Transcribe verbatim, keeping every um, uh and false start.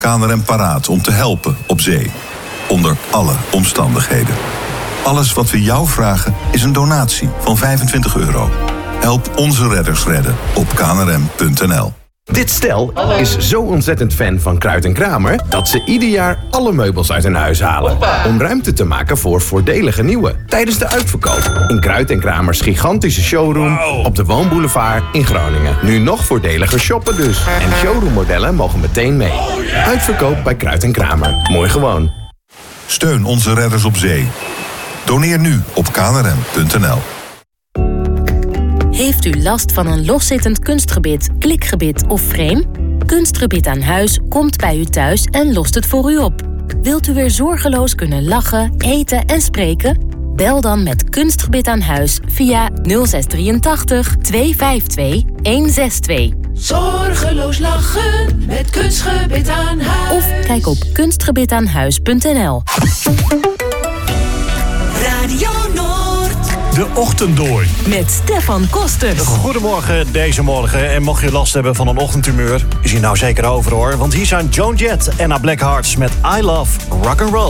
K N R M paraat om te helpen op zee. Onder alle omstandigheden. Alles wat we jou vragen is een donatie van vijfentwintig euro. Help onze redders redden op knrm punt n l. Dit stel is zo ontzettend fan van Kruid en Kramer dat ze ieder jaar alle meubels uit hun huis halen. Om ruimte te maken voor voordelige nieuwe. Tijdens de uitverkoop in Kruid en Kramers gigantische showroom op de Woonboulevard in Groningen. Nu nog voordeliger shoppen dus. En showroommodellen mogen meteen mee. Uitverkoop bij Kruid en Kramer. Mooi gewoon. Steun onze redders op zee. Doneer nu op knrm punt n l. Heeft u last van een loszittend kunstgebit, klikgebit of frame? Kunstgebit aan huis komt bij u thuis en lost het voor u op. Wilt u weer zorgeloos kunnen lachen, eten en spreken? Bel dan met Kunstgebit aan huis via nul zes drieëntachtig, tweehonderdvijfentwintig, honderdzesentwintig. Zorgeloos lachen met Kunstgebit aan huis. Of kijk op kunstgebitaanhuis punt n l. Radio Noord. De Ochtenddoorn. Met Stefan Koster. Goedemorgen deze morgen. En mocht je last hebben van een ochtendtumeur, is hier nou zeker over hoor. Want hier zijn Joan Jett en haar Black Hearts met I Love Rock'n'Roll.